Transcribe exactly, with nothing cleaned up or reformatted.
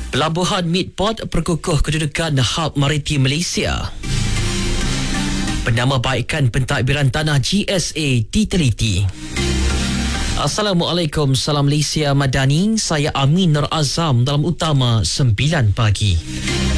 Pelabuhan Midport perkukuh kedudukan hub maritim Malaysia. Penambahbaikan pentadbiran tanah G S A diteliti. Assalamualaikum, salam Malaysia Madani. Saya Amin Nur Azam dalam utama sembilan pagi.